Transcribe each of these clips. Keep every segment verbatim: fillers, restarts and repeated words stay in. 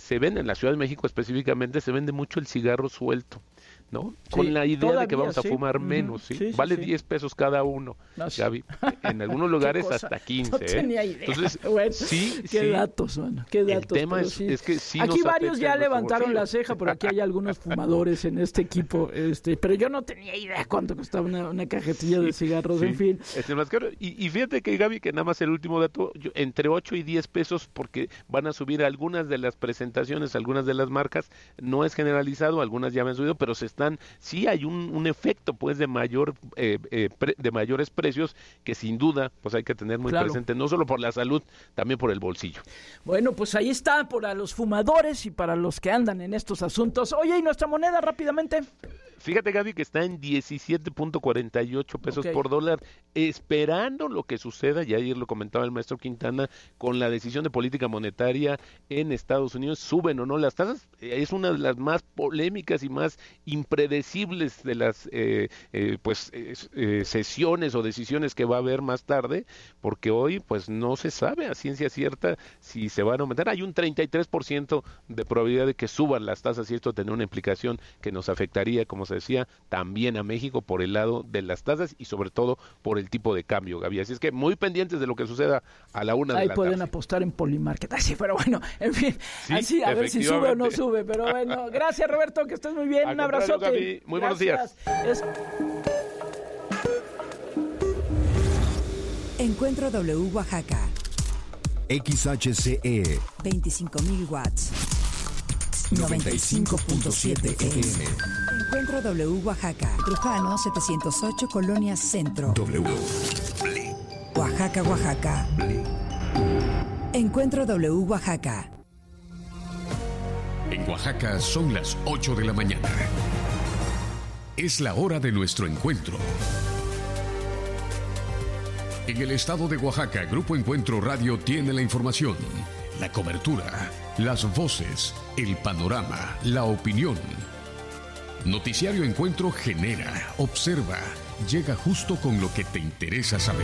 se vende, en la Ciudad de México específicamente, se vende mucho el cigarro suelto, ¿no? Sí, con la idea todavía, de que vamos a sí. fumar Uh-huh. menos, ¿sí? Sí, sí, vale sí. diez pesos cada uno, No, sí. Gaby. En algunos lugares hasta quince, No ¿eh? tenía idea. Entonces, bueno, sí, qué sí. datos, mano, qué datos. El tema pero es, sí. es que sí aquí nos varios afecta ya en nuestro levantaron bolsillo. la ceja, pero aquí hay algunos fumadores en este equipo, este, pero yo no tenía idea cuánto costaba una, una cajetilla de cigarros, Sí, en fin. es el más caro. Y, y fíjate que, Gaby, que nada más el último dato, yo, entre ocho y diez pesos, porque van a subir algunas de las presentaciones, algunas de las marcas, no es generalizado, algunas ya han subido, pero se están, sí hay un, un efecto pues de mayor eh, eh, pre, de mayores precios que sin duda pues hay que tener muy Claro. presente, no solo por la salud, también por el bolsillo. Bueno, pues ahí está para los fumadores y para los que andan en estos asuntos. Oye, ¿y nuestra moneda rápidamente? Fíjate, Gaby, que está en diecisiete punto cuarenta y ocho pesos Okay. por dólar, esperando lo que suceda, ya ayer lo comentaba el maestro Quintana, con la decisión de política monetaria en Estados Unidos, suben o no las tasas, es una de las más polémicas y más impredecibles de las eh, eh, pues eh, eh, sesiones o decisiones que va a haber más tarde, porque hoy pues no se sabe a ciencia cierta si se van a aumentar, hay un treinta y tres por ciento de probabilidad de que suban las tasas y esto tendrá una implicación que nos afectaría, como se decía, también a México por el lado de las tasas y sobre todo por el tipo de cambio, Gaby. Así es que muy pendientes de lo que suceda a la una Ahí de la pueden tarde. apostar en Polymarket. Así, pero bueno, en fin, Sí, así a ver si sube o no efectivamente. sube. Pero bueno, gracias Roberto, que estés muy bien. Al Un contrario, abrazote. Gaby, muy buenos días. Es... Encuentro W Oaxaca, X H C E veinticinco mil watts, noventa y cinco punto siete F M. Encuentro W Oaxaca, Trujano setecientos ocho, Colonia Centro, W. Oaxaca, Oaxaca. Encuentro W Oaxaca. En Oaxaca son las ocho de la mañana. Es la hora de nuestro encuentro. En el estado de Oaxaca, Grupo Encuentro Radio tiene la información, la cobertura, las voces, el panorama, la opinión. Noticiario Encuentro genera, observa, llega justo con lo que te interesa saber.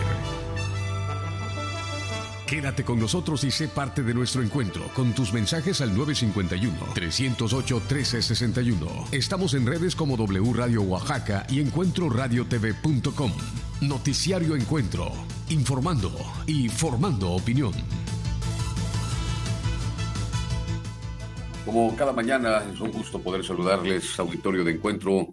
Quédate con nosotros y sé parte de nuestro encuentro con tus mensajes al nueve cinco uno, tres cero ocho, uno tres seis uno. Estamos en redes como W Radio Oaxaca y encuentro radio t v punto com. Noticiario Encuentro, informando y formando opinión. Como cada mañana, es un gusto poder saludarles, auditorio de Encuentro.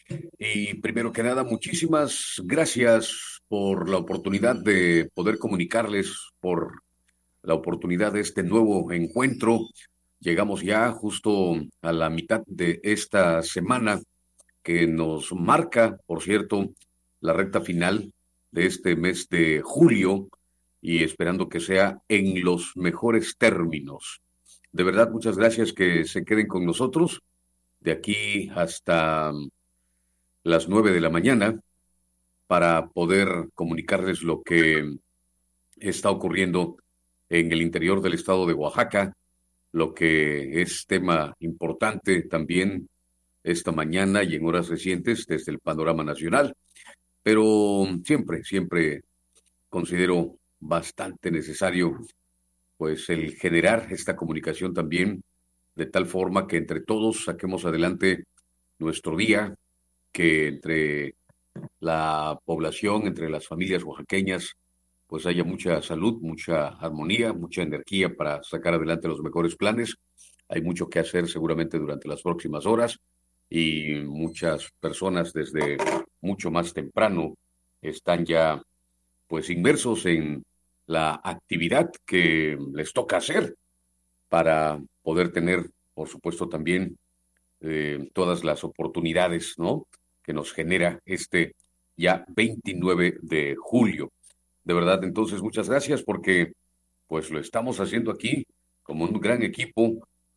Y primero que nada, muchísimas gracias por la oportunidad de poder comunicarles, por la oportunidad de este nuevo encuentro. Llegamos ya justo a la mitad de esta semana que nos marca, por cierto, la recta final de este mes de julio y esperando que sea en los mejores términos. De verdad, muchas gracias que se queden con nosotros de aquí hasta las nueve de la mañana para poder comunicarles lo que está ocurriendo en el interior del estado de Oaxaca, lo que es tema importante también esta mañana y en horas recientes desde el panorama nacional, pero siempre, siempre considero bastante necesario pues el generar esta comunicación también de tal forma que entre todos saquemos adelante nuestro día, que entre la población, entre las familias oaxaqueñas, pues haya mucha salud, mucha armonía, mucha energía para sacar adelante los mejores planes. Hay mucho que hacer seguramente durante las próximas horas y muchas personas desde mucho más temprano están ya pues inmersos en la actividad que les toca hacer para poder tener, por supuesto, también eh, todas las oportunidades, ¿no?, que nos genera este ya veintinueve de julio. De verdad, entonces, muchas gracias porque pues lo estamos haciendo aquí como un gran equipo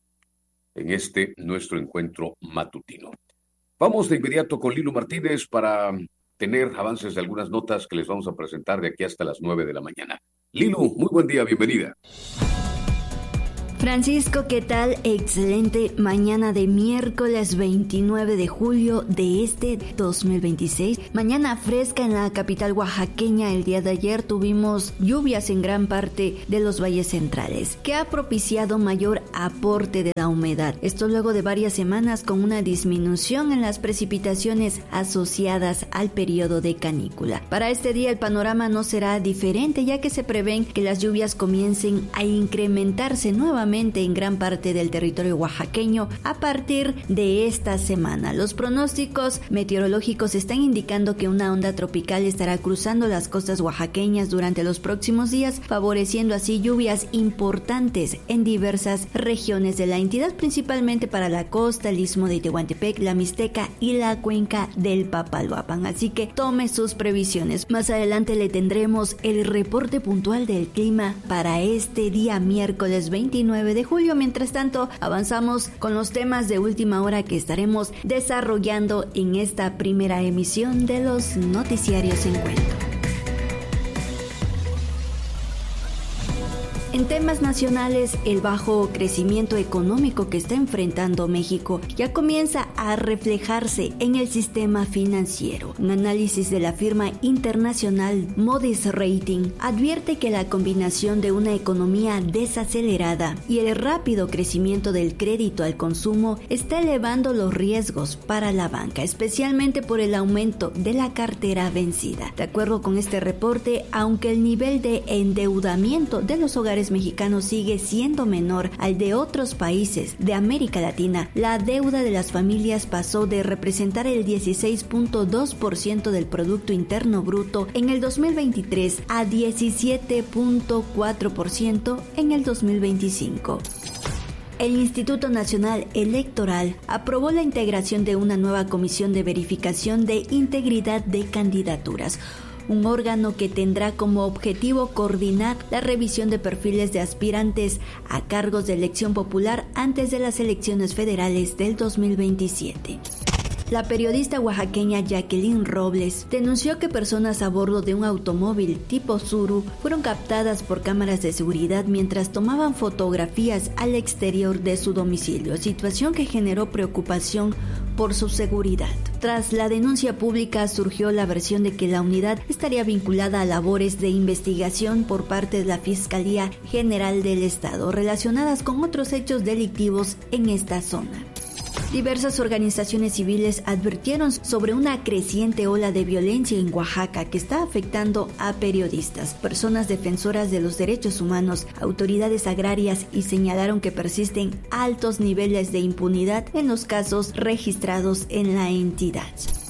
en este nuestro encuentro matutino. Vamos de inmediato con Lilo Martínez para tener avances de algunas notas que les vamos a presentar de aquí hasta las nueve de la mañana. Lilo, muy buen día, bienvenida. Francisco, ¿qué tal? Excelente mañana de miércoles veintinueve de julio de este dos mil veintiséis. Mañana fresca en la capital oaxaqueña. El día de ayer tuvimos lluvias en gran parte de los valles centrales, que ha propiciado mayor aporte de la humedad. Esto luego de varias semanas con una disminución en las precipitaciones asociadas al periodo de canícula. Para este día el panorama no será diferente, ya que se prevén que las lluvias comiencen a incrementarse nuevamente en gran parte del territorio oaxaqueño a partir de esta semana. Los pronósticos meteorológicos están indicando que una onda tropical estará cruzando las costas oaxaqueñas durante los próximos días, favoreciendo así lluvias importantes en diversas regiones de la entidad, principalmente para la costa, el istmo de Tehuantepec, la Mixteca y la cuenca del Papaloapan. Así que tome sus previsiones. Más adelante le tendremos el reporte puntual del clima para este día miércoles veintinueve de julio. Mientras tanto, avanzamos con los temas de última hora que estaremos desarrollando en esta primera emisión de los Noticiarios Encuentro. En temas nacionales, el bajo crecimiento económico que está enfrentando México ya comienza a reflejarse en el sistema financiero. Un análisis de la firma internacional Moody's Rating advierte que la combinación de una economía desacelerada y el rápido crecimiento del crédito al consumo está elevando los riesgos para la banca, especialmente por el aumento de la cartera vencida. De acuerdo con este reporte, aunque el nivel de endeudamiento de los hogares mexicanos sigue siendo menor al de otros países de América Latina, la deuda de las familias pasó de representar el dieciséis punto dos por ciento del Producto Interno Bruto en el dos mil veintitrés a diecisiete punto cuatro por ciento en el dos mil veinticinco. El Instituto Nacional Electoral aprobó la integración de una nueva comisión de verificación de integridad de candidaturas, un órgano que tendrá como objetivo coordinar la revisión de perfiles de aspirantes a cargos de elección popular antes de las elecciones federales del dos mil veintisiete. La periodista oaxaqueña Jacqueline Robles denunció que personas a bordo de un automóvil tipo Tsuru fueron captadas por cámaras de seguridad mientras tomaban fotografías al exterior de su domicilio, situación que generó preocupación por su seguridad. Tras la denuncia pública surgió la versión de que la unidad estaría vinculada a labores de investigación por parte de la Fiscalía General del Estado relacionadas con otros hechos delictivos en esta zona. Diversas organizaciones civiles advirtieron sobre una creciente ola de violencia en Oaxaca que está afectando a periodistas, personas defensoras de los derechos humanos, autoridades agrarias y señalaron que persisten altos niveles de impunidad en los casos registrados en la entidad.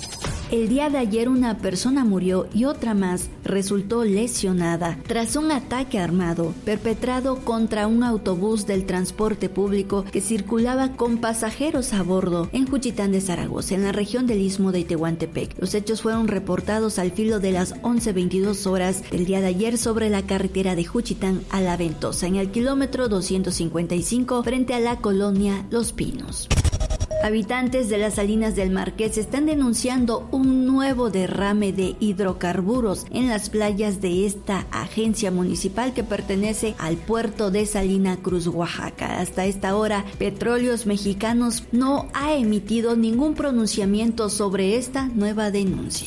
El día de ayer una persona murió y otra más resultó lesionada tras un ataque armado perpetrado contra un autobús del transporte público que circulaba con pasajeros a bordo en Juchitán de Zaragoza, en la región del istmo de Tehuantepec. Los hechos fueron reportados al filo de las once veintidós horas del día de ayer sobre la carretera de Juchitán a La Ventosa, en el kilómetro doscientos cincuenta y cinco frente a la colonia Los Pinos. Habitantes de las Salinas del Marqués están denunciando un nuevo derrame de hidrocarburos en las playas de esta agencia municipal que pertenece al puerto de Salina Cruz, Oaxaca. Hasta esta hora, Petróleos Mexicanos no ha emitido ningún pronunciamiento sobre esta nueva denuncia.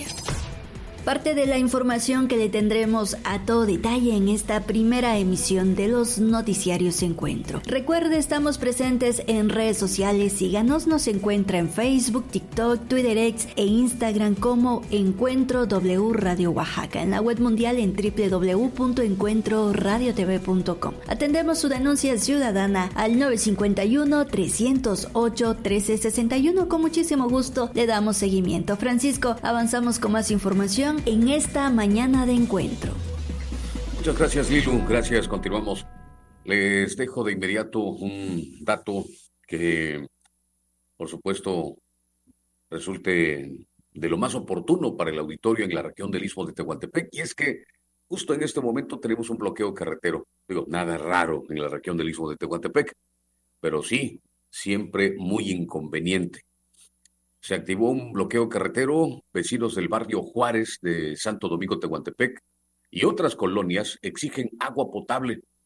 Parte de la información que le tendremos a todo detalle en esta primera emisión de los Noticiarios Encuentro. Recuerde, estamos presentes en redes sociales. Síganos, nos encuentra en Facebook, TikTok, Twitter X e Instagram como Encuentro W Radio Oaxaca. En la web mundial en doble u doble u doble u punto encuentro radio t v punto com. Atendemos su denuncia ciudadana al nueve cinco uno, tres cero ocho, uno tres seis uno. Con muchísimo gusto le damos seguimiento. Francisco, avanzamos con más información en esta mañana de encuentro. Muchas gracias, Lilu. Gracias. Continuamos. Les dejo de inmediato un dato que, por supuesto, resulte de lo más oportuno para el auditorio en la región del istmo de Tehuantepec, y es que justo en este momento tenemos un bloqueo carretero. Digo, nada raro en la región del istmo de Tehuantepec, pero sí, siempre muy inconveniente. Se activó un bloqueo carretero. Vecinos del barrio Juárez de Santo Domingo, Tehuantepec y otras colonias exigen agua potable.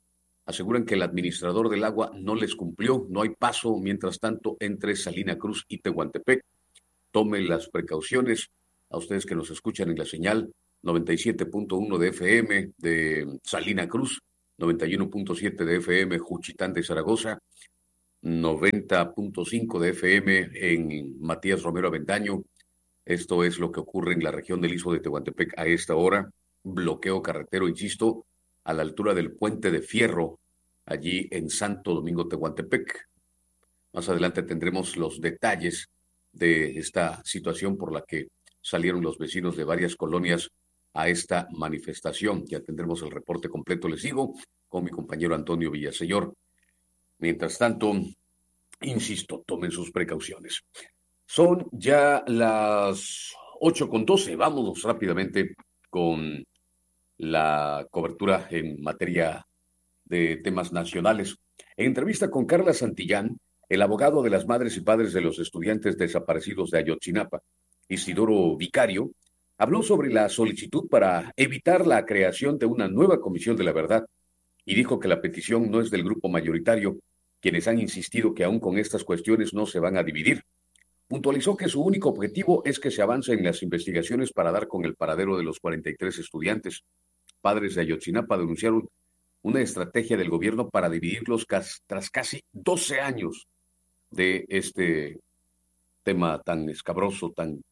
aseguran que el administrador del agua no les cumplió. No hay paso, mientras tanto, entre Salina Cruz y Tehuantepec. Tomen las precauciones. A ustedes que nos escuchan en la señal noventa y siete punto uno de F M de Salina Cruz, noventa y uno punto siete de F M Juchitán de Zaragoza, noventa punto cinco de F M en Matías Romero Avendaño. Esto es lo que ocurre en la región del Istmo de Tehuantepec a esta hora. Bloqueo carretero, insisto, a la altura del Puente de Fierro, allí en Santo Domingo, Tehuantepec. Más adelante tendremos los detalles de esta situación por la que salieron los vecinos de varias colonias a esta manifestación. Ya tendremos el reporte completo, les digo, con mi compañero Antonio Villaseñor. Mientras tanto, insisto, tomen sus precauciones. Son ya las ocho con doce. Vámonos rápidamente con la cobertura en materia de temas nacionales. En entrevista con Carla Santillán, el abogado de las madres y padres de los estudiantes desaparecidos de Ayotzinapa, Isidoro Vicario, habló sobre la solicitud para evitar la creación de una nueva comisión de la verdad y dijo que la petición no es del grupo mayoritario, quienes han insistido que aún con estas cuestiones no se van a dividir. Puntualizó que su único objetivo es que se avance en las investigaciones para dar con el paradero de los cuarenta y tres estudiantes. Padres de Ayotzinapa denunciaron una estrategia del gobierno para dividirlos tras casi doce años de este tema tan escabroso, tan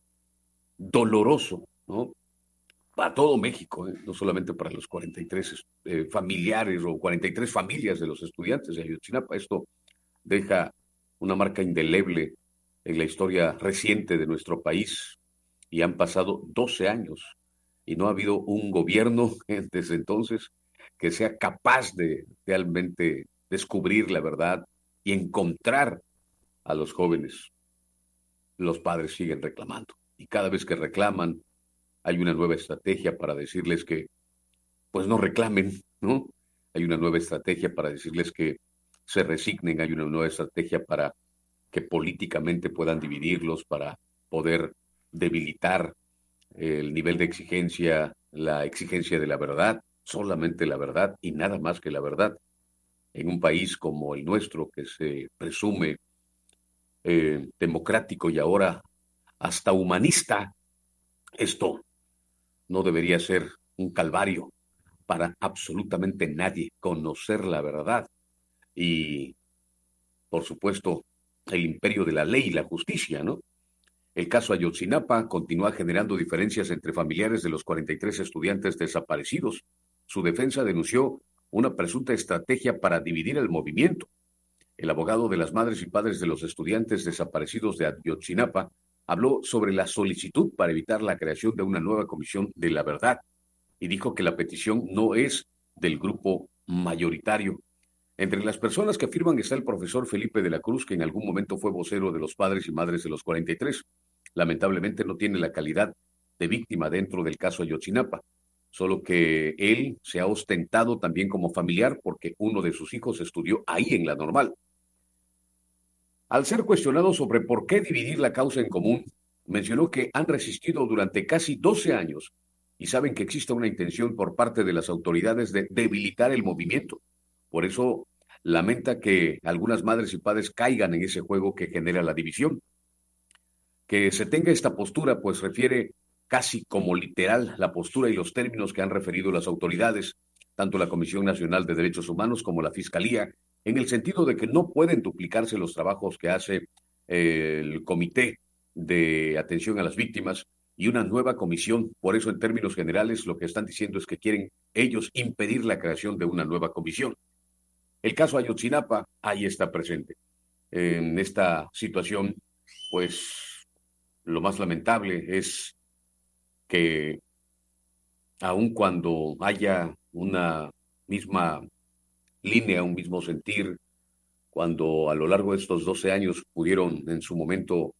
doloroso, ¿no? Para todo México, ¿eh? No solamente para los cuarenta y tres eh, familiares o cuarenta y tres familias de los estudiantes de Ayotzinapa. Esto deja una marca indeleble en la historia reciente de nuestro país y han pasado doce años y no ha habido un gobierno desde entonces que sea capaz de realmente descubrir la verdad y encontrar a los jóvenes. Los padres siguen reclamando y cada vez que reclaman hay una nueva estrategia para decirles que pues no reclamen, ¿no? Hay una nueva estrategia para decirles que se resignen, hay una nueva estrategia para que políticamente puedan dividirlos, para poder debilitar el nivel de exigencia, la exigencia de la verdad, solamente la verdad y nada más que la verdad. En un país como el nuestro, que se presume eh, democrático y ahora hasta humanista, esto no debería ser un calvario para absolutamente nadie, conocer la verdad. Y, por supuesto, el imperio de la ley y la justicia, ¿no? El caso Ayotzinapa continúa generando diferencias entre familiares de los cuarenta y tres estudiantes desaparecidos. Su defensa denunció una presunta estrategia para dividir el movimiento. El abogado de las madres y padres de los estudiantes desaparecidos de Ayotzinapa habló sobre la solicitud para evitar la creación de una nueva comisión de la verdad y dijo que la petición no es del grupo mayoritario. Entre las personas que afirman está el profesor Felipe de la Cruz, que en algún momento fue vocero de los padres y madres de los cuarenta y tres. Lamentablemente no tiene la calidad de víctima dentro del caso Ayotzinapa, solo que él se ha ostentado también como familiar porque uno de sus hijos estudió ahí en la Normal. Al ser cuestionado sobre por qué dividir la causa en común, mencionó que han resistido durante casi doce años y saben que existe una intención por parte de las autoridades de debilitar el movimiento. Por eso lamenta que algunas madres y padres caigan en ese juego que genera la división. Que se tenga esta postura, pues refiere casi como literal la postura y los términos que han referido las autoridades, tanto la Comisión Nacional de Derechos Humanos como la Fiscalía, en el sentido de que no pueden duplicarse los trabajos que hace eh, el Comité de Atención a las Víctimas y una nueva comisión. Por eso, en términos generales, lo que están diciendo es que quieren ellos impedir la creación de una nueva comisión. El caso Ayotzinapa ahí está presente. En esta situación, pues, lo más lamentable es que aun cuando haya una misma línea, un mismo sentir, cuando a lo largo de estos doce años pudieron en su momento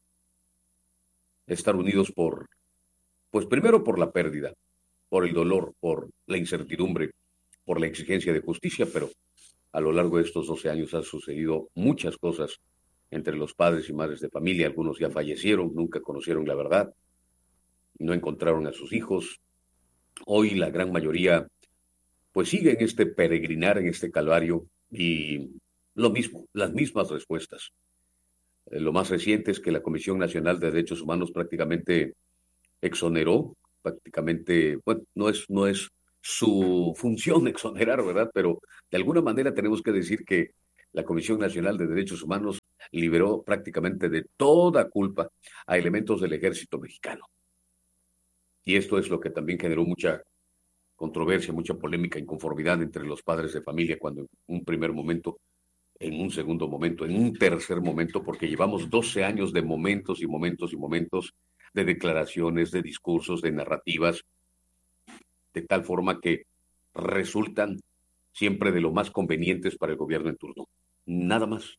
estar unidos por, pues primero por la pérdida, por el dolor, por la incertidumbre, por la exigencia de justicia, pero a lo largo de estos doce años han sucedido muchas cosas entre los padres y madres de familia. Algunos ya fallecieron, nunca conocieron la verdad, no encontraron a sus hijos. Hoy la gran mayoría pues siguen este peregrinar en este calvario y lo mismo, las mismas respuestas. Eh, lo más reciente es que la Comisión Nacional de Derechos Humanos prácticamente exoneró, prácticamente, bueno, no es, no es su función exonerar, ¿verdad? Pero de alguna manera tenemos que decir que la Comisión Nacional de Derechos Humanos liberó prácticamente de toda culpa a elementos del ejército mexicano. Y esto es lo que también generó mucha controversia, mucha polémica, inconformidad entre los padres de familia cuando en un primer momento, en un segundo momento, en un tercer momento, porque llevamos doce años de momentos y momentos y momentos de declaraciones, de discursos, de narrativas, de tal forma que resultan siempre de lo más convenientes para el gobierno en turno. Nada más.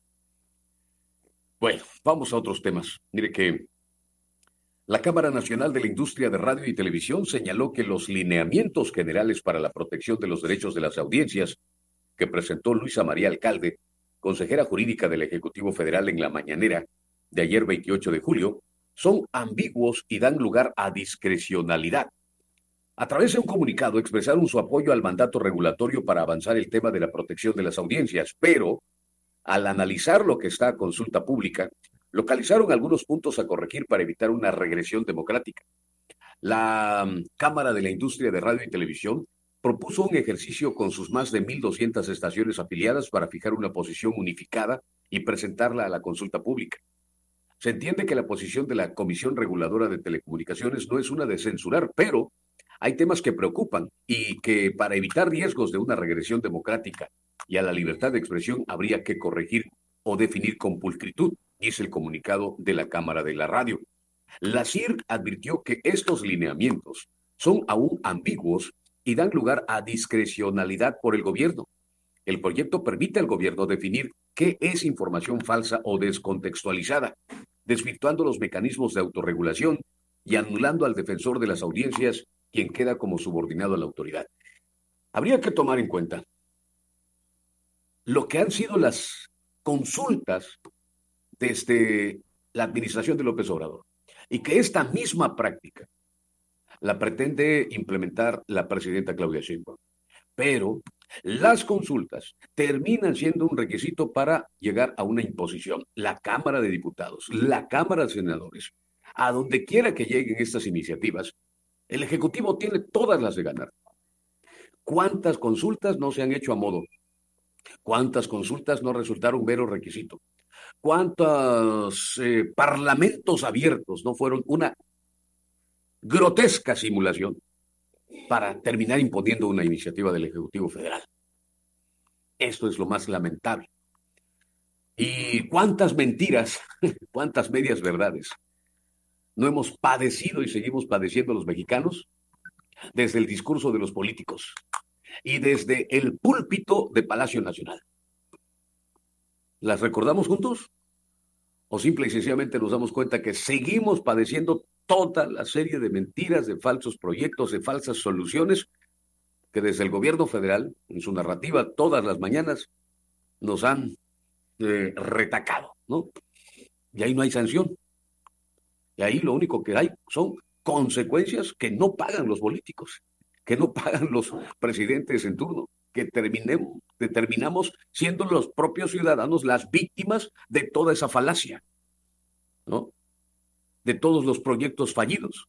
Bueno, vamos a otros temas. Mire que la Cámara Nacional de la Industria de Radio y Televisión señaló que los lineamientos generales para la protección de los derechos de las audiencias que presentó Luisa María Alcalde, consejera jurídica del Ejecutivo Federal en la mañanera de ayer veintiocho de julio, son ambiguos y dan lugar a discrecionalidad. A través de un comunicado expresaron su apoyo al mandato regulatorio para avanzar el tema de la protección de las audiencias, pero al analizar lo que está a consulta pública, localizaron algunos puntos a corregir para evitar una regresión democrática. La um, Cámara de la Industria de Radio y Televisión propuso un ejercicio con sus más de mil doscientas estaciones afiliadas para fijar una posición unificada y presentarla a la consulta pública. Se entiende que la posición de la Comisión Reguladora de Telecomunicaciones no es una de censurar, pero hay temas que preocupan y que para evitar riesgos de una regresión democrática y a la libertad de expresión habría que corregir o definir con pulcritud, dice el comunicado de la Cámara de la Radio. La C I R advirtió que estos lineamientos son aún ambiguos y dan lugar a discrecionalidad por el gobierno. El proyecto permite al gobierno definir qué es información falsa o descontextualizada, desvirtuando los mecanismos de autorregulación y anulando al defensor de las audiencias, quien queda como subordinado a la autoridad. Habría que tomar en cuenta lo que han sido las consultas desde la administración de López Obrador y que esta misma práctica la pretende implementar la presidenta Claudia Sheinbaum. Pero las consultas terminan siendo un requisito para llegar a una imposición. La Cámara de Diputados, la Cámara de Senadores, a donde quiera que lleguen estas iniciativas, el Ejecutivo tiene todas las de ganar. ¿Cuántas consultas no se han hecho a modo? ¿Cuántas consultas no resultaron mero requisito? ¿Cuántos eh, parlamentos abiertos no fueron una grotesca simulación para terminar imponiendo una iniciativa del Ejecutivo Federal? Esto es lo más lamentable. ¿Y cuántas mentiras, cuántas medias verdades no hemos padecido y seguimos padeciendo los mexicanos desde el discurso de los políticos y desde el púlpito de Palacio Nacional? ¿Las recordamos juntos? ¿O simple y sencillamente nos damos cuenta que seguimos padeciendo toda la serie de mentiras, de falsos proyectos, de falsas soluciones que desde el gobierno federal, en su narrativa todas las mañanas, nos han eh, retacado, ¿no? Y ahí no hay sanción. Y ahí lo único que hay son consecuencias que no pagan los políticos, que no pagan los presidentes en turno, que terminemos, que terminamos siendo los propios ciudadanos las víctimas de toda esa falacia, ¿no? De todos los proyectos fallidos.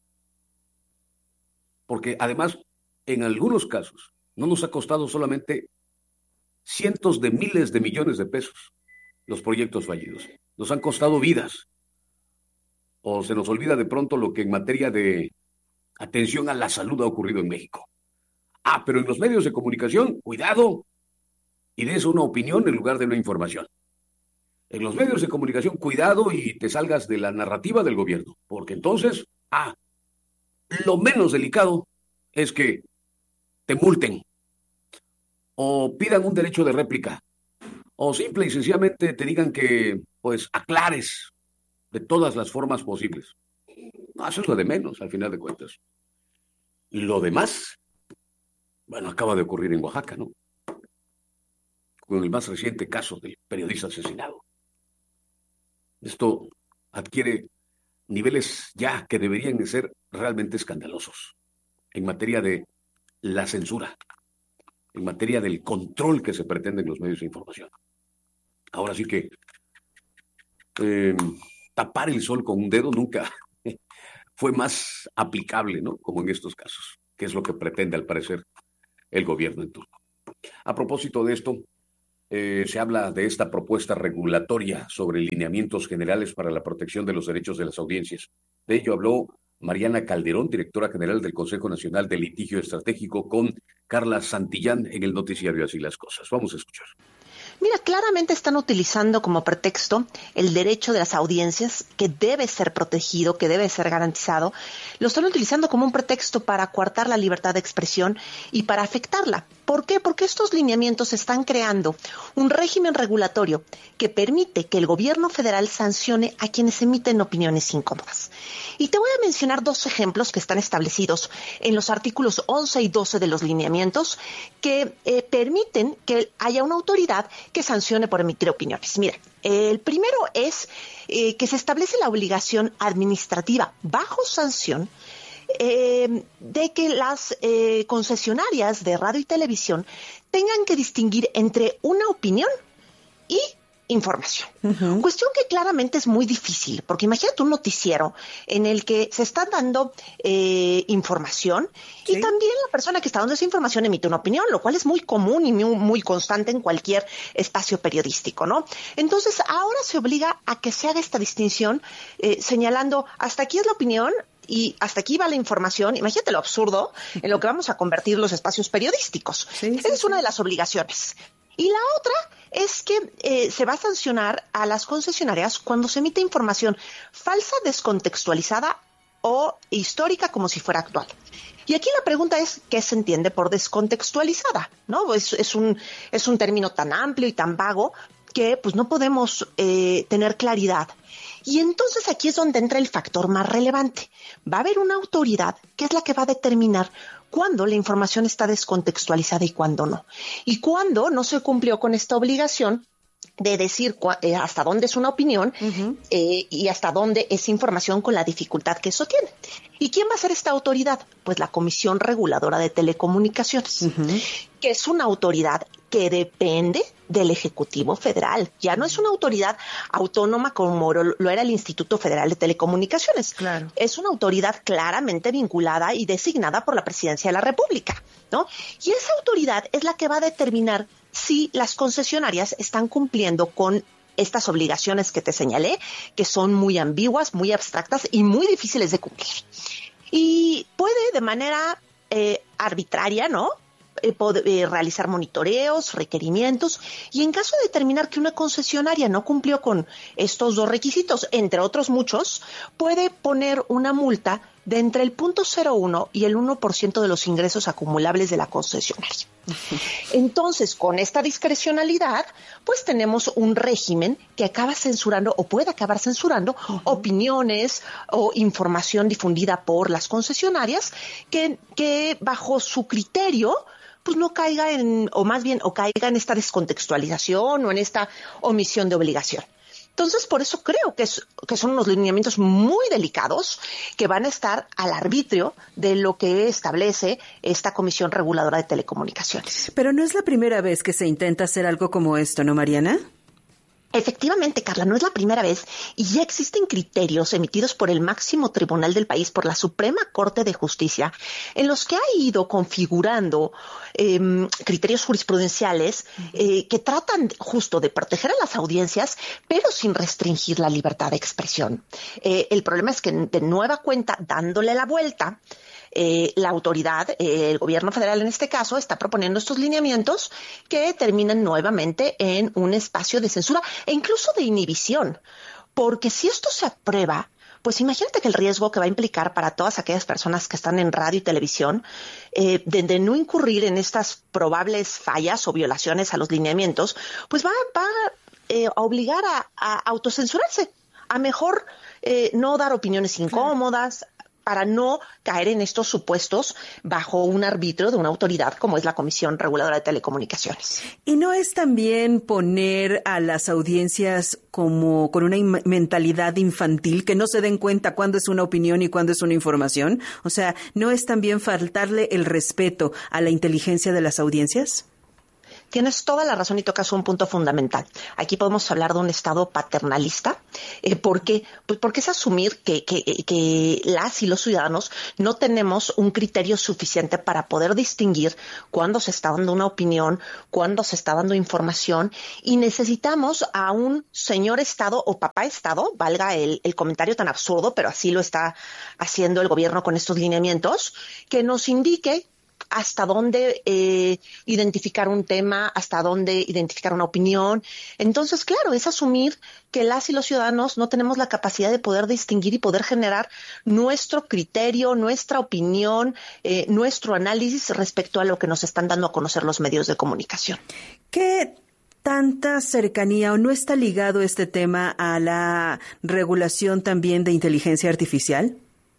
Porque además, en algunos casos, no nos ha costado solamente cientos de miles de millones de pesos los proyectos fallidos. Nos han costado vidas. O se nos olvida de pronto lo que en materia de atención a la salud ha ocurrido en México. Ah, pero en los medios de comunicación, cuidado, y des una opinión en lugar de una información. En los medios de comunicación, cuidado y te salgas de la narrativa del gobierno, porque entonces, ah, lo menos delicado es que te multen, o pidan un derecho de réplica, o simple y sencillamente te digan que, pues, aclares de todas las formas posibles. No, eso es lo de menos, al final de cuentas. Lo demás, bueno, acaba de ocurrir en Oaxaca, ¿no? Con el más reciente caso del periodista asesinado. Esto adquiere niveles ya que deberían de ser realmente escandalosos en materia de la censura. en materia del control que se pretende en los medios de información. Ahora sí que eh, tapar el sol con un dedo nunca fue más aplicable, ¿no? Como en estos casos, que es lo que pretende, al parecer, el gobierno en turno. A propósito de esto, eh, se habla de esta propuesta regulatoria sobre lineamientos generales para la protección de los derechos de las audiencias. De ello habló Mariana Calderón, directora general del Consejo Nacional de Litigio Estratégico, con Carla Santillán en el noticiario Así las Cosas. Vamos a escuchar. Mira, claramente están utilizando como pretexto el derecho de las audiencias, que debe ser protegido, que debe ser garantizado. Lo están utilizando como un pretexto para coartar la libertad de expresión y para afectarla. ¿Por qué? Porque estos lineamientos están creando un régimen regulatorio que permite que el gobierno federal sancione a quienes emiten opiniones incómodas. Y te voy a mencionar dos ejemplos que están establecidos en los artículos once y doce de los lineamientos que eh, permiten que haya una autoridad que sancione por emitir opiniones. Mira, el primero es eh, que se establece la obligación administrativa bajo sanción eh, de que las eh, concesionarias de radio y televisión tengan que distinguir entre una opinión y información. Uh-huh. Cuestión que claramente es muy difícil, porque imagínate un noticiero en el que se está dando eh, información ¿Sí? y también la persona que está dando esa información emite una opinión, lo cual es muy común y muy, muy constante en cualquier espacio periodístico, ¿no? Entonces, ahora se obliga a que se haga esta distinción eh, señalando hasta aquí es la opinión y hasta aquí va la información. Imagínate lo absurdo en lo que vamos a convertir los espacios periodísticos. Sí, Esa sí, es una sí. de las obligaciones. Y la otra es que eh, se va a sancionar a las concesionarias cuando se emite información falsa, descontextualizada o histórica como si fuera actual. Y aquí la pregunta es, ¿qué se entiende por descontextualizada? ¿No? Es, es, un, es un término tan amplio y tan vago que pues no podemos eh, tener claridad. Y entonces aquí es donde entra el factor más relevante. Va a haber una autoridad que es la que va a determinar cuándo la información está descontextualizada y cuándo no. Y cuándo no se cumplió con esta obligación de decir eh, hasta dónde es una opinión uh-huh. eh, y hasta dónde es información con la dificultad que eso tiene. ¿Y quién va a ser esta autoridad? Pues la Comisión Reguladora de Telecomunicaciones, uh-huh. que es una autoridad que depende del Ejecutivo Federal. Ya no es una autoridad autónoma como lo era el Instituto Federal de Telecomunicaciones. Claro. Es una autoridad claramente vinculada y designada por la Presidencia de la República, ¿no? Y esa autoridad es la que va a determinar si las concesionarias están cumpliendo con estas obligaciones que te señalé, que son muy ambiguas, muy abstractas y muy difíciles de cumplir. Y puede de manera eh, arbitraria, ¿no?, Eh, poder, eh, realizar monitoreos, requerimientos, y en caso de determinar que una concesionaria no cumplió con estos dos requisitos, entre otros muchos, puede poner una multa de entre el punto cero uno y el uno por ciento de los ingresos acumulables de la concesionaria. Uh-huh. Entonces, con esta discrecionalidad, pues tenemos un régimen que acaba censurando o puede acabar censurando uh-huh. opiniones o información difundida por las concesionarias que, que bajo su criterio pues no caiga en, o más bien, o caiga en esta descontextualización o en esta omisión de obligación. Entonces, por eso creo que, es, que son unos lineamientos muy delicados que van a estar al arbitrio de lo que establece esta Comisión Reguladora de Telecomunicaciones. Pero no es la primera vez que se intenta hacer algo como esto, ¿no, Mariana? Efectivamente, Carla, no es la primera vez y ya existen criterios emitidos por el máximo tribunal del país, por la Suprema Corte de Justicia, en los que ha ido configurando eh, criterios jurisprudenciales eh, que tratan justo de proteger a las audiencias, pero sin restringir la libertad de expresión. Eh, el problema es que de nueva cuenta, dándole la vuelta, Eh, la autoridad, eh, el gobierno federal en este caso, está proponiendo estos lineamientos que terminan nuevamente en un espacio de censura e incluso de inhibición. Porque si esto se aprueba, pues imagínate que el riesgo que va a implicar para todas aquellas personas que están en radio y televisión eh, de, de no incurrir en estas probables fallas o violaciones a los lineamientos, pues va, va eh, a obligar a, a autocensurarse, a mejor eh, no dar opiniones incómodas, para no caer en estos supuestos bajo un arbitrio de una autoridad como es la Comisión Reguladora de Telecomunicaciones. ¿Y no es también poner a las audiencias como con una in- mentalidad infantil, que no se den cuenta cuándo es una opinión y cuándo es una información? O sea, ¿no es también faltarle el respeto a la inteligencia de las audiencias? Tienes toda la razón y tocas un punto fundamental. Aquí podemos hablar de un Estado paternalista. Eh, ¿Por qué? Pues porque es asumir que, que, que las y los ciudadanos no tenemos un criterio suficiente para poder distinguir cuándo se está dando una opinión, cuándo se está dando información, y necesitamos a un señor Estado o papá Estado, valga el, el comentario tan absurdo, pero así lo está haciendo el gobierno con estos lineamientos, que nos indique hasta dónde eh, identificar un tema, hasta dónde identificar una opinión. Entonces, claro, es asumir que las y los ciudadanos no tenemos la capacidad de poder distinguir y poder generar nuestro criterio, nuestra opinión, eh, nuestro análisis respecto a lo que nos están dando a conocer los medios de comunicación. ¿Qué tanta cercanía o no está ligado este tema a la regulación también de inteligencia artificial?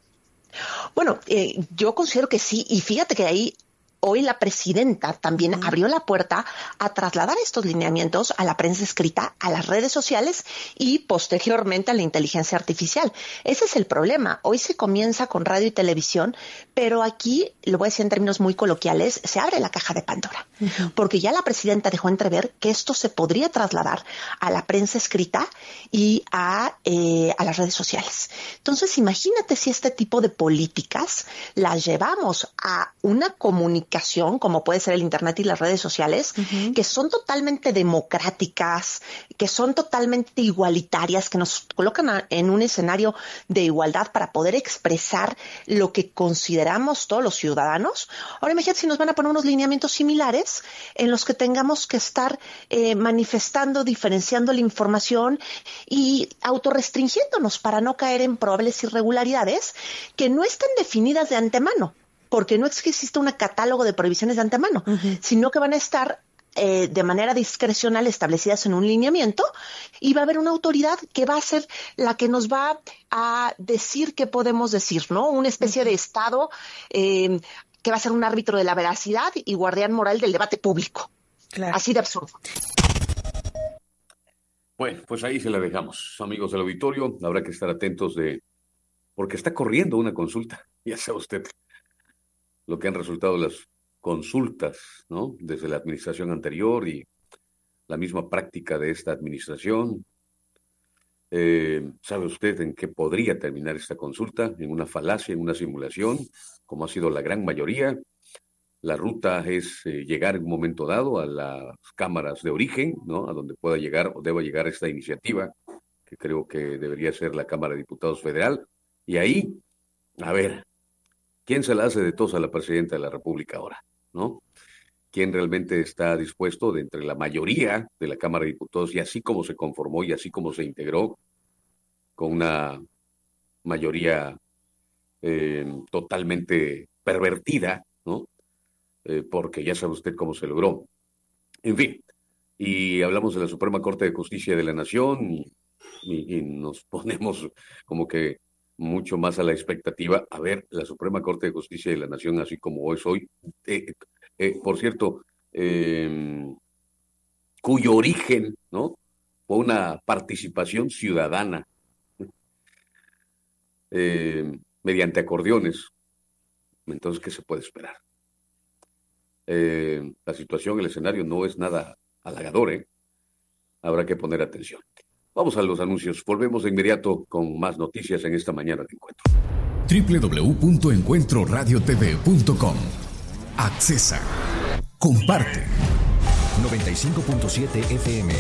Bueno, eh, yo considero que sí, y fíjate que ahí hoy la presidenta también uh-huh. abrió la puerta a trasladar estos lineamientos a la prensa escrita, a las redes sociales y posteriormente a la inteligencia artificial. Ese es el problema. Hoy se comienza con radio y televisión, pero aquí, lo voy a decir en términos muy coloquiales, se abre la caja de Pandora, uh-huh. porque ya la presidenta dejó entrever que esto se podría trasladar a la prensa escrita y a, eh, a las redes sociales. Entonces, imagínate si este tipo de políticas las llevamos a una comunicación como puede ser el Internet y las redes sociales, uh-huh. que son totalmente democráticas, que son totalmente igualitarias, que nos colocan a, en un escenario de igualdad para poder expresar lo que consideramos todos los ciudadanos. Ahora imagínate si nos van a poner unos lineamientos similares en los que tengamos que estar eh, manifestando, diferenciando la información y autorrestringiéndonos para no caer en probables irregularidades que no están definidas de antemano, porque no es que exista un catálogo de prohibiciones de antemano, uh-huh. sino que van a estar eh, de manera discrecional establecidas en un lineamiento y va a haber una autoridad que va a ser la que nos va a decir qué podemos decir, ¿no? Una especie uh-huh. de Estado eh, que va a ser un árbitro de la veracidad y guardián moral del debate público. Claro. Así de absurdo. Bueno, pues ahí se la dejamos, amigos del auditorio. Habrá que estar atentos de... porque está corriendo una consulta, ya sabe usted lo que han resultado las consultas, ¿no? Desde la administración anterior y la misma práctica de esta administración. Eh, ¿Sabe usted en qué podría terminar esta consulta? En una falacia, en una simulación, como ha sido la gran mayoría. La ruta es eh, llegar en un momento dado a las cámaras de origen, ¿no? A donde pueda llegar o deba llegar esta iniciativa, que creo que debería ser la Cámara de Diputados Federal. Y ahí, a ver, ¿quién se la hace de tos a la presidenta de la República ahora, no? ¿Quién realmente está dispuesto de entre la mayoría de la Cámara de Diputados y así como se conformó y así como se integró con una mayoría eh, totalmente pervertida, ¿no? Eh, porque ya sabe usted cómo se logró. En fin, y hablamos de la Suprema Corte de Justicia de la Nación y, y, y nos ponemos como que mucho más a la expectativa. A ver, la Suprema Corte de Justicia de la Nación, así como es hoy, eh, eh, por cierto, eh, cuyo origen, ¿no? Fue una participación ciudadana eh, mediante acordeones. Entonces, ¿qué se puede esperar? Eh, la situación, el escenario no es nada halagador, ¿eh? Habrá que poner atención. Vamos a los anuncios. Volvemos de inmediato con más noticias en esta mañana de encuentro. doble u doble u doble u punto encuentro radio t v punto com. Accesa. Comparte. noventa y cinco punto siete F M.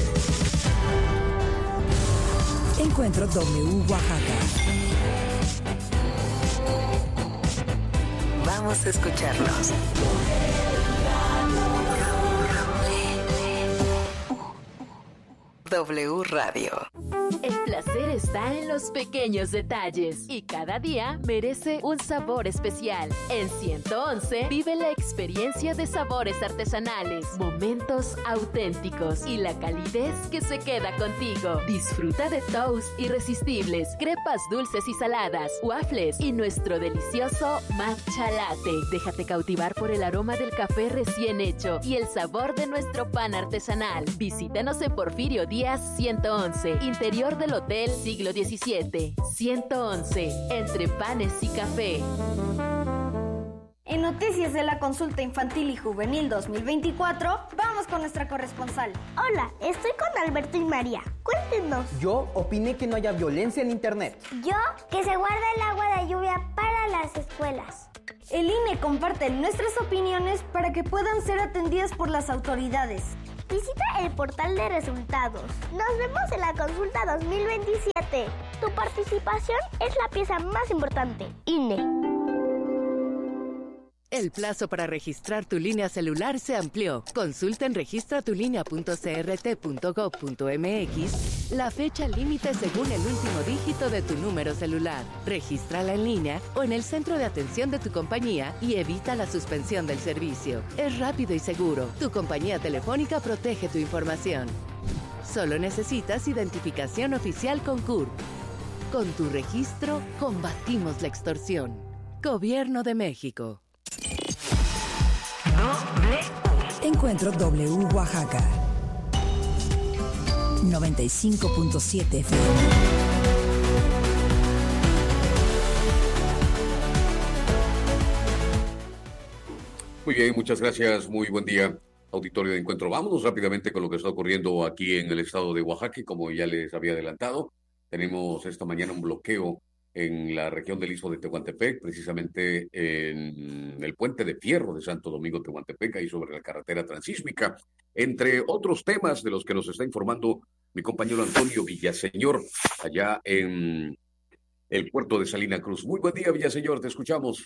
Encuentro W Oaxaca. Vamos a escucharnos. W Radio. El placer está en los pequeños detalles y cada día merece un sabor especial. En ciento once vive la experiencia de sabores artesanales, momentos auténticos y la calidez que se queda contigo. Disfruta de toast irresistibles, crepas dulces y saladas, waffles y nuestro delicioso matcha latte. Déjate cautivar por el aroma del café recién hecho y el sabor de nuestro pan artesanal. Visítanos en Porfirio Díaz ciento once, interior del Hotel Siglo diecisiete. ciento once, entre panes y café. En Noticias de la Consulta Infantil y Juvenil dos mil veinticuatro, vamos con nuestra corresponsal. Hola, estoy con Alberto y María. Cuéntenos. Yo opiné que no haya violencia en Internet. Yo, que se guarda el agua de lluvia para las escuelas. El I N E comparte nuestras opiniones para que puedan ser atendidas por las autoridades. Visita el portal de resultados. Nos vemos en la consulta dos mil veintisiete. Tu participación es la pieza más importante. I N E. El plazo para registrar tu línea celular se amplió. Consulta en registra tu línea punto c r t punto gov punto m x la fecha límite según el último dígito de tu número celular. Regístrala en línea o en el centro de atención de tu compañía y evita la suspensión del servicio. Es rápido y seguro. Tu compañía telefónica protege tu información. Solo necesitas identificación oficial con C U R P. Con tu registro, combatimos la extorsión. Gobierno de México. Encuentro W Oaxaca noventa y cinco punto siete F M. Muy bien, muchas gracias, muy buen día, auditorio de Encuentro. Vámonos rápidamente con lo que está ocurriendo aquí en el estado de Oaxaca, y como ya les había adelantado, tenemos esta mañana un bloqueo en la región del Istmo de Tehuantepec, precisamente en el puente de fierro de Santo Domingo Tehuantepec, ahí sobre la carretera transísmica, entre otros temas de los que nos está informando mi compañero Antonio Villaseñor, allá en el puerto de Salina Cruz. Muy buen día, Villaseñor, te escuchamos.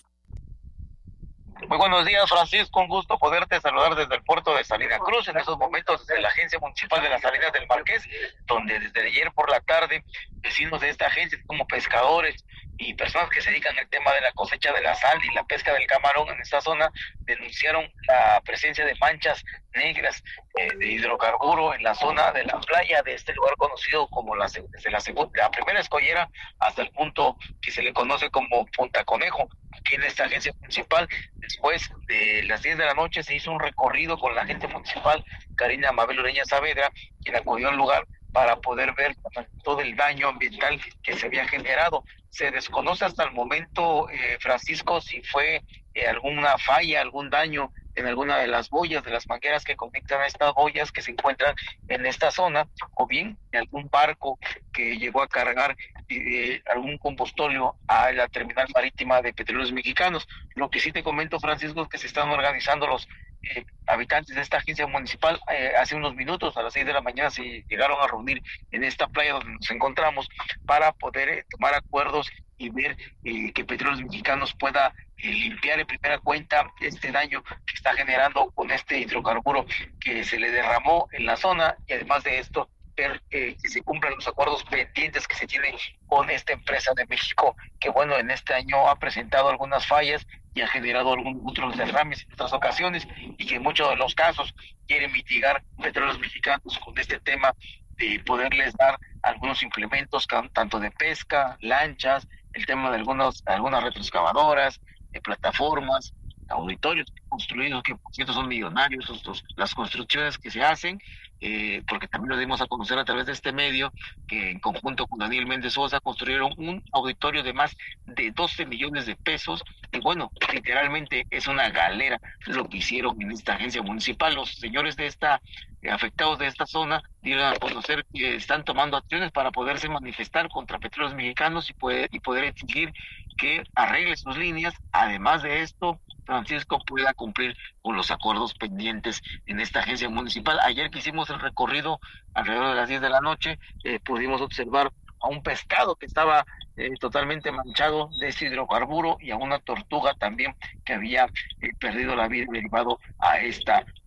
Muy buenos días, Francisco, un gusto poderte saludar desde el puerto de Salina Cruz, en estos momentos desde la Agencia Municipal de las Salinas del Marqués, donde desde ayer por la tarde, vecinos de esta agencia, como pescadores y personas que se dedican al tema de la cosecha de la sal y la pesca del camarón en esta zona, denunciaron la presencia de manchas negras eh, de hidrocarburo en la zona de la playa de este lugar conocido como la, desde la, segunda, la primera escollera hasta el punto que se le conoce como Punta Conejo. Aquí en esta agencia municipal, después de las diez de la noche, se hizo un recorrido con la agente municipal Karina Mabel Ureña Saavedra, quien acudió al lugar para poder ver todo el daño ambiental que se había generado. Se desconoce hasta el momento, eh, Francisco, si fue eh, alguna falla, algún daño en alguna de las boyas, de las mangueras que conectan a estas boyas que se encuentran en esta zona, o bien algún barco que llegó a cargar eh, algún combustorio a la terminal marítima de Petróleos Mexicanos. Lo que sí te comento, Francisco, es que se están organizando los eh, habitantes de esta agencia municipal. Eh, hace unos minutos, a las seis de la mañana, se llegaron a reunir en esta playa donde nos encontramos para poder eh, tomar acuerdos y ver eh, que Petróleos Mexicanos pueda eh, limpiar en primera cuenta este daño que está generando con este hidrocarburo que se le derramó en la zona, y además de esto ver eh, que se cumplan los acuerdos pendientes que se tienen con esta empresa de México, que bueno, en este año ha presentado algunas fallas y ha generado algunos otros derrames en otras ocasiones, y que en muchos de los casos quiere mitigar Petróleos Mexicanos con este tema de poderles dar algunos implementos tanto de pesca, lanchas, el tema de algunos, algunas retroexcavadoras, de plataformas, auditorios construidos que por cierto son millonarios, estos, las construcciones que se hacen, eh, porque también lo dimos a conocer a través de este medio, que en conjunto con Daniel Méndez Sosa construyeron un auditorio de más de doce millones de pesos, y bueno, literalmente es una galera lo que hicieron en esta agencia municipal. Los señores de esta eh, afectados de esta zona dieron a conocer que están tomando acciones para poderse manifestar contra Petróleos Mexicanos y poder, y poder exigir que arregle sus líneas. Además de esto, Francisco, pueda cumplir con los acuerdos pendientes en esta agencia municipal. Ayer que hicimos el recorrido alrededor de las diez de la noche, eh, pudimos observar a un pescado que estaba eh, totalmente manchado de ese hidrocarburo, y a una tortuga también que había eh, perdido la vida derivado a esta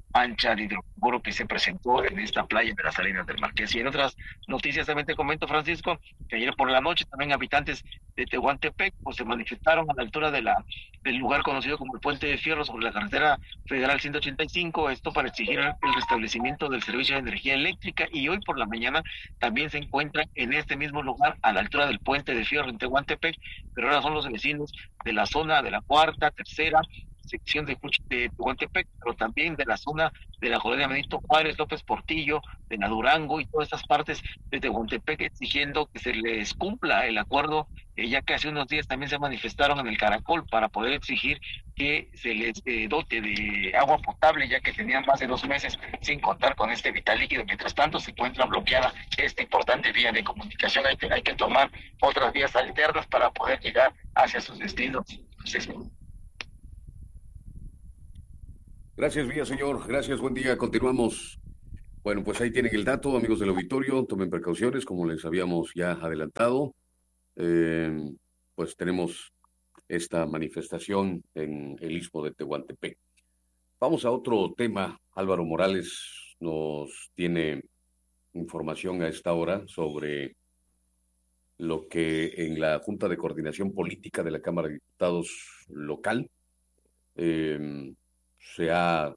mancha de hidrocarburo que se presentó en esta playa de las Salinas del Marqués. Y en otras noticias también te comento, Francisco, que ayer por la noche también habitantes de Tehuantepec pues se manifestaron a la altura de la del lugar conocido como el Puente de Fierro sobre la carretera federal ciento ochenta y cinco, esto para exigir el restablecimiento del servicio de energía eléctrica. Y hoy por la mañana también se encuentran en este mismo lugar a la altura del Puente de Fierro en Tehuantepec, pero ahora son los vecinos de la zona de la cuarta, tercera sección de, de Tehuantepec, pero también de la zona de la colonia Benito Juárez, López Portillo, de la Durango y todas estas partes de Tehuantepec, exigiendo que se les cumpla el acuerdo, eh, ya que hace unos días también se manifestaron en el Caracol para poder exigir que se les eh, dote de agua potable, ya que tenían más de dos meses sin contar con este vital líquido. Mientras tanto, se encuentra bloqueada esta importante vía de comunicación. Hay que, hay que tomar otras vías alternas para poder llegar hacia sus destinos. Entonces, gracias, Vía, señor. Gracias, buen día. Continuamos. Bueno, pues ahí tienen el dato, amigos del auditorio. Tomen precauciones, como les habíamos ya adelantado. Eh, pues tenemos esta manifestación en el Istmo de Tehuantepec. Vamos a otro tema. Álvaro Morales nos tiene información a esta hora sobre lo que en la Junta de Coordinación Política de la Cámara de Diputados local eh, se ha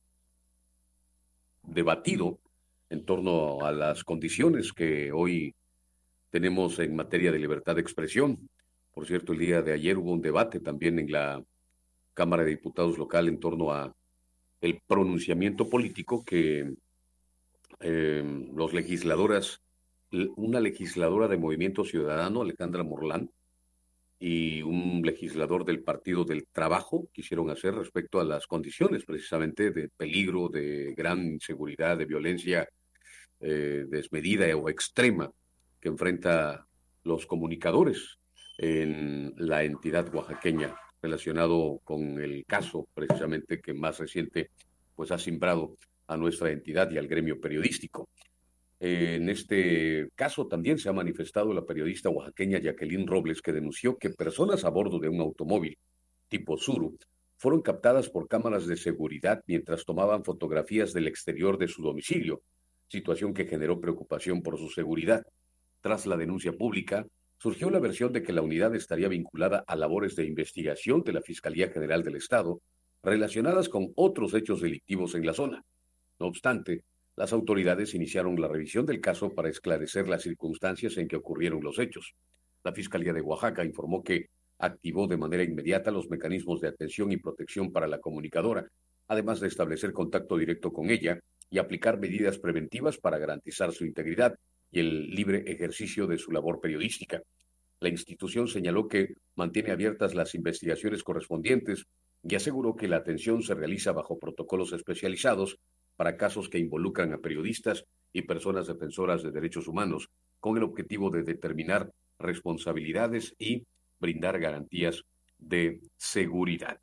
debatido en torno a las condiciones que hoy tenemos en materia de libertad de expresión. Por cierto, el día de ayer hubo un debate también en la Cámara de Diputados local en torno a el pronunciamiento político que eh, los legisladoras, una legisladora de Movimiento Ciudadano, Alejandra Morlán, y un legislador del Partido del Trabajo quisieron hacer respecto a las condiciones precisamente de peligro, de gran inseguridad, de violencia eh, desmedida o extrema que enfrenta los comunicadores en la entidad oaxaqueña, relacionado con el caso precisamente que más reciente pues ha simbrado a nuestra entidad y al gremio periodístico. En este caso también se ha manifestado la periodista oaxaqueña Jacqueline Robles, que denunció que personas a bordo de un automóvil tipo Tsuru fueron captadas por cámaras de seguridad mientras tomaban fotografías del exterior de su domicilio, situación que generó preocupación por su seguridad. Tras la denuncia pública, surgió la versión de que la unidad estaría vinculada a labores de investigación de la Fiscalía General del Estado relacionadas con otros hechos delictivos en la zona. No obstante, las autoridades iniciaron la revisión del caso para esclarecer las circunstancias en que ocurrieron los hechos. La Fiscalía de Oaxaca informó que activó de manera inmediata los mecanismos de atención y protección para la comunicadora, además de establecer contacto directo con ella y aplicar medidas preventivas para garantizar su integridad y el libre ejercicio de su labor periodística. La institución señaló que mantiene abiertas las investigaciones correspondientes y aseguró que la atención se realiza bajo protocolos especializados para casos que involucran a periodistas y personas defensoras de derechos humanos, con el objetivo de determinar responsabilidades y brindar garantías de seguridad.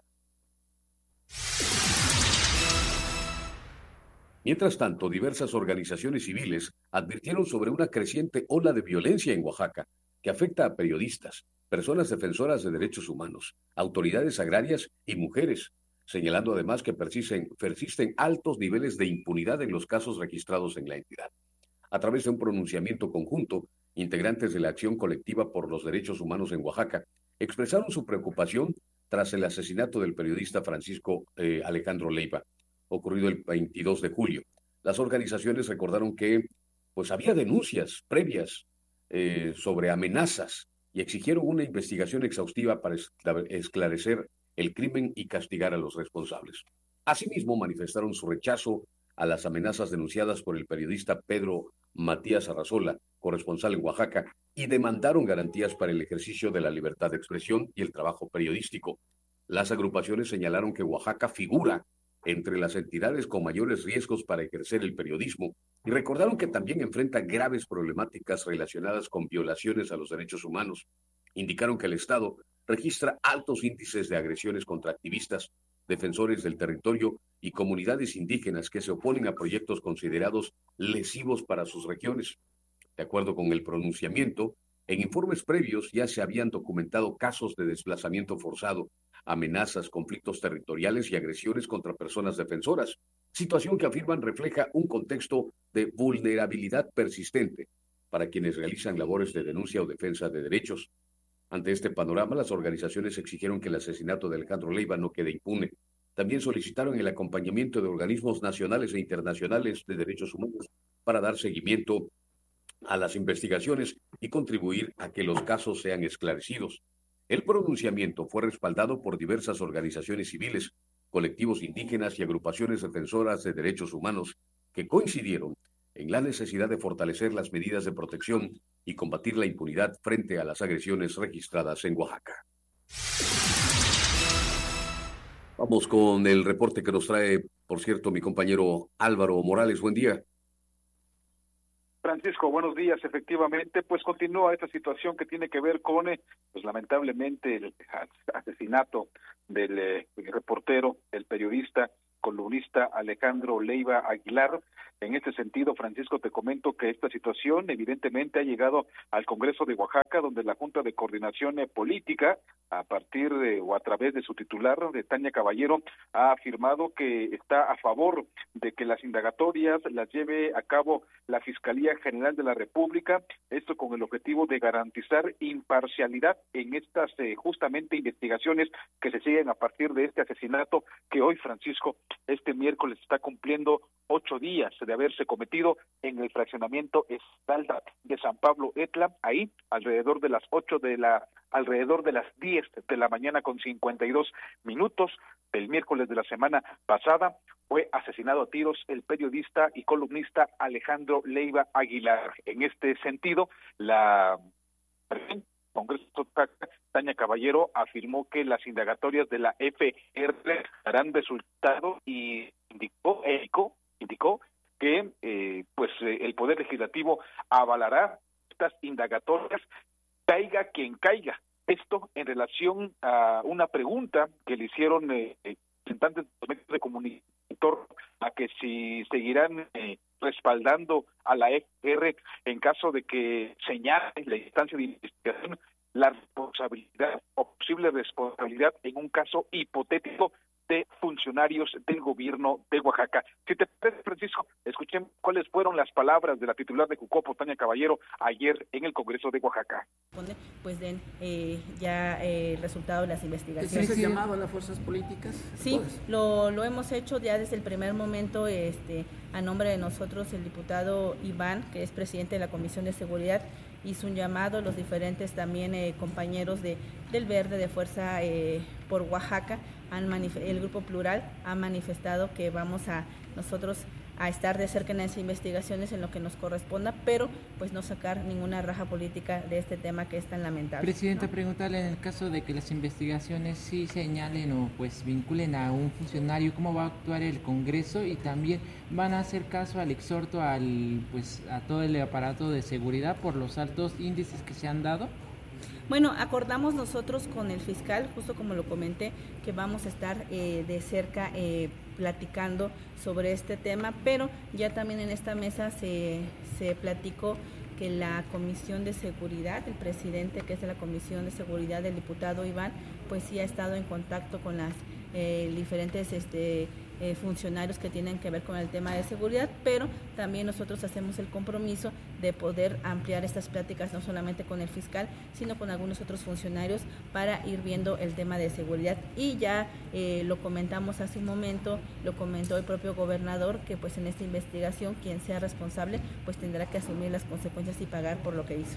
Mientras tanto, diversas organizaciones civiles advirtieron sobre una creciente ola de violencia en Oaxaca que afecta a periodistas, personas defensoras de derechos humanos, autoridades agrarias y mujeres, señalando además que persisten, persisten altos niveles de impunidad en los casos registrados en la entidad. A través de un pronunciamiento conjunto, integrantes de la Acción Colectiva por los Derechos Humanos en Oaxaca expresaron su preocupación tras el asesinato del periodista Francisco eh, Alejandro Leiva, ocurrido el veintidós de julio. Las organizaciones recordaron que pues, había denuncias previas eh, sobre amenazas y exigieron una investigación exhaustiva para esclarecer el crimen y castigar a los responsables. Asimismo, manifestaron su rechazo a las amenazas denunciadas por el periodista Pedro Matías Arrazola, corresponsal en Oaxaca, y demandaron garantías para el ejercicio de la libertad de expresión y el trabajo periodístico. Las agrupaciones señalaron que Oaxaca figura entre las entidades con mayores riesgos para ejercer el periodismo y recordaron que también enfrenta graves problemáticas relacionadas con violaciones a los derechos humanos. Indicaron que el Estado registra altos índices de agresiones contra activistas, defensores del territorio y comunidades indígenas que se oponen a proyectos considerados lesivos para sus regiones. De acuerdo con el pronunciamiento, en informes previos ya se habían documentado casos de desplazamiento forzado, amenazas, conflictos territoriales y agresiones contra personas defensoras, situación que afirman refleja un contexto de vulnerabilidad persistente para quienes realizan labores de denuncia o defensa de derechos. Ante este panorama, las organizaciones exigieron que el asesinato de Alejandro Leiva no quede impune. También solicitaron el acompañamiento de organismos nacionales e internacionales de derechos humanos para dar seguimiento a las investigaciones y contribuir a que los casos sean esclarecidos. El pronunciamiento fue respaldado por diversas organizaciones civiles, colectivos indígenas y agrupaciones defensoras de derechos humanos que coincidieron en la necesidad de fortalecer las medidas de protección y combatir la impunidad frente a las agresiones registradas en Oaxaca. Vamos con el reporte que nos trae, por cierto, mi compañero Álvaro Morales. Buen día. Francisco, buenos días. Efectivamente, pues continúa esta situación que tiene que ver con, pues lamentablemente, el asesinato del eh, reportero, el periodista, columnista Alejandro Leiva Aguilar. En este sentido, Francisco, te comento que esta situación evidentemente ha llegado al Congreso de Oaxaca, donde la Junta de Coordinación Política, a partir de o a través de su titular, de Tania Caballero, ha afirmado que está a favor de que las indagatorias las lleve a cabo la Fiscalía General de la República, esto con el objetivo de garantizar imparcialidad en estas eh, justamente investigaciones que se siguen a partir de este asesinato que hoy, Francisco, este miércoles está cumpliendo ocho días de haberse cometido en el fraccionamiento Estalda de San Pablo Etla, ahí alrededor de las ocho de la alrededor de las diez de la mañana con cincuenta y dos minutos del miércoles de la semana pasada fue asesinado a tiros el periodista y columnista Alejandro Leiva Aguilar. En este sentido, la Congreso Tania Caballero afirmó que las indagatorias de la F R darán resultado y indicó, indicó, indicó que eh, pues eh, el Poder Legislativo avalará estas indagatorias, caiga quien caiga. Esto en relación a una pregunta que le hicieron eh, representantes de los medios de comunicación a que si seguirán eh, respaldando a la F R en caso de que señale la instancia de investigación la responsabilidad o posible responsabilidad en un caso hipotético de funcionarios del gobierno de Oaxaca. Si te parece, Francisco, escuchen cuáles fueron las palabras de la titular de Jucopo, Tania Caballero, ayer en el Congreso de Oaxaca. Pues den eh, ya eh, el resultado de las investigaciones. ¿Se llamado a las fuerzas políticas? Sí, lo, lo hemos hecho ya desde el primer momento, este, a nombre de nosotros, el diputado Iván, que es presidente de la Comisión de Seguridad, hizo un llamado, los diferentes también eh, compañeros de del Verde, de Fuerza eh, por Oaxaca, han el Grupo Plural ha manifestado que vamos a nosotros a estar de cerca en las investigaciones en lo que nos corresponda, pero pues no sacar ninguna raja política de este tema que es tan lamentable. Presidenta, ¿no? Preguntarle, en el caso de que las investigaciones sí señalen o pues vinculen a un funcionario, ¿cómo va a actuar el Congreso? Y también van a hacer caso al exhorto al pues a todo el aparato de seguridad por los altos índices que se han dado. Bueno, acordamos nosotros con el fiscal, justo como lo comenté, que vamos a estar eh, de cerca eh, platicando sobre este tema, pero ya también en esta mesa se, se platicó que la Comisión de Seguridad, el presidente que es de la Comisión de Seguridad, el diputado Iván, pues sí ha estado en contacto con las eh, diferentes este, eh, funcionarios que tienen que ver con el tema de seguridad, pero también nosotros hacemos el compromiso de poder ampliar estas pláticas no solamente con el fiscal, sino con algunos otros funcionarios para ir viendo el tema de seguridad. Y ya eh, lo comentamos hace un momento, lo comentó el propio gobernador, que pues en esta investigación quien sea responsable pues tendrá que asumir las consecuencias y pagar por lo que hizo.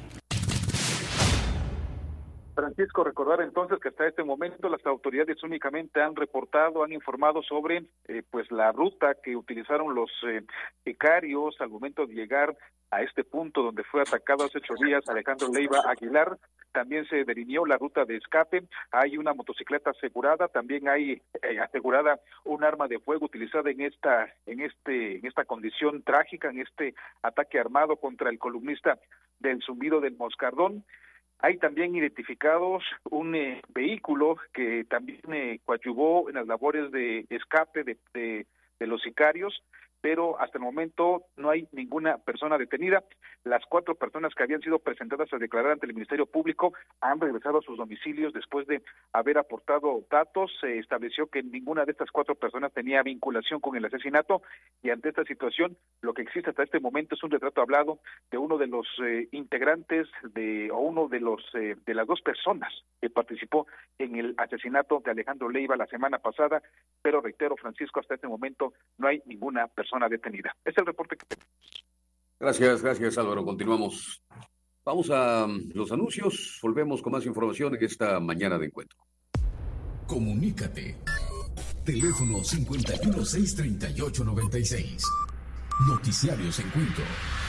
Francisco, recordar entonces que hasta este momento las autoridades únicamente han reportado, han informado sobre eh, pues la ruta que utilizaron los eh, sicarios al momento de llegar a este punto donde fue atacado hace ocho días Alejandro Leiva Aguilar. También se delineó la ruta de escape, hay una motocicleta asegurada, también hay eh, asegurada un arma de fuego utilizada en esta en este en esta condición trágica, en este ataque armado contra el columnista del Zumbido del Moscardón. Hay también identificados un eh, vehículo que también eh, coadyuvó en las labores de escape de, de, de los sicarios. pero hasta el momento no hay ninguna persona detenida. Las cuatro personas que habían sido presentadas a declarar ante el Ministerio Público han regresado a sus domicilios después de haber aportado datos. Se estableció que ninguna de estas cuatro personas tenía vinculación con el asesinato, y ante esta situación lo que existe hasta este momento es un retrato hablado de uno de los eh, integrantes de o uno de los eh, de las dos personas que participó en el asesinato de Alejandro Leiva la semana pasada, pero reitero, Francisco, hasta este momento no hay ninguna persona detenida. Es el reporte que tenemos. Gracias, gracias Álvaro. Continuamos. Vamos a los anuncios. Volvemos con más información en esta mañana de encuentro. Comunícate. Teléfono cincuenta y uno, seiscientos treinta y ocho, noventa y seis. Noticiarios Encuentro.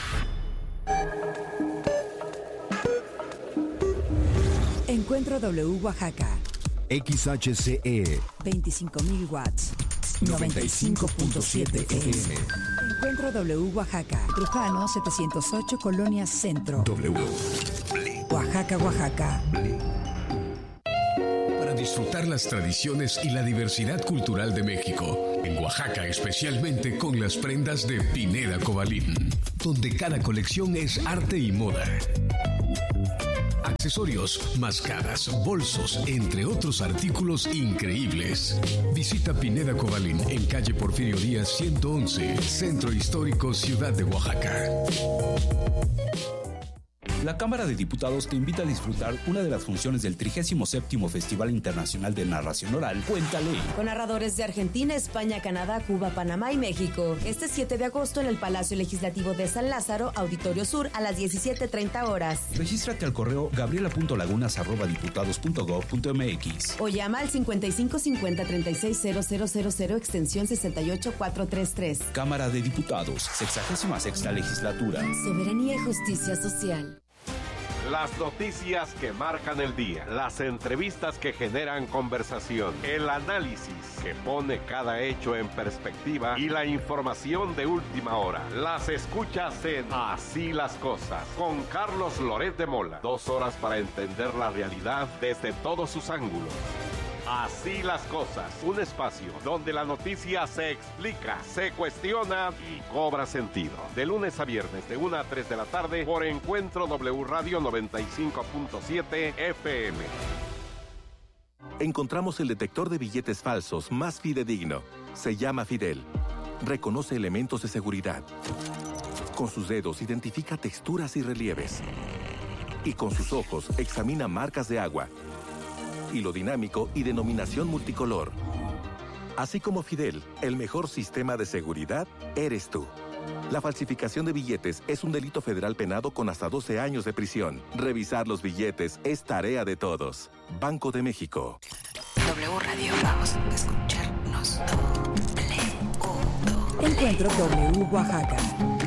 Encuentro W Oaxaca. X H C E. veinticinco mil watts. noventa y cinco punto siete F M. Encuentro W Oaxaca. Trujano setecientos ocho, Colonia Centro. W. Oaxaca, Oaxaca. Para disfrutar las tradiciones y la diversidad cultural de México, en Oaxaca especialmente con las prendas de Pineda Cobalín, donde cada colección es arte y moda. Accesorios, máscaras, bolsos, entre otros artículos increíbles. Visita Pineda Cobalín en calle Porfirio Díaz ciento once, Centro Histórico, Ciudad de Oaxaca. La Cámara de Diputados te invita a disfrutar una de las funciones del trigésimo séptimo Festival Internacional de Narración Oral, Cuéntale. Con narradores de Argentina, España, Canadá, Cuba, Panamá y México. Este siete de agosto en el Palacio Legislativo de San Lázaro, Auditorio Sur, a las diecisiete treinta horas. Regístrate al correo gabriela punto lagunas arroba diputados punto gob punto mx o llama al cincuenta y cinco cincuenta treinta y seis cero cero cero cero extensión sesenta y ocho cuatrocientos treinta y tres. Cámara de Diputados, sexagésima sexta Legislatura. Soberanía y justicia social. Las noticias que marcan el día, las entrevistas que generan conversación, el análisis que pone cada hecho en perspectiva y la información de última hora. Las escuchas en Así las Cosas con Carlos Loret de Mola. Dos horas para entender la realidad desde todos sus ángulos. Así las Cosas, un espacio donde la noticia se explica, se cuestiona y cobra sentido. De lunes a viernes de una a tres de la tarde por Encuentro W Radio noventa y cinco punto siete F M. Encontramos el detector de billetes falsos más fidedigno. Se llama Fidel. Reconoce elementos de seguridad. Con sus dedos identifica texturas y relieves. Y con sus ojos examina marcas de agua, hilo dinámico y denominación multicolor. Así como Fidel, el mejor sistema de seguridad eres tú. La falsificación de billetes es un delito federal penado con hasta doce años de prisión. Revisar los billetes es tarea de todos. Banco de México. W Radio, vamos a escucharnos todo. Encuentro W Oaxaca.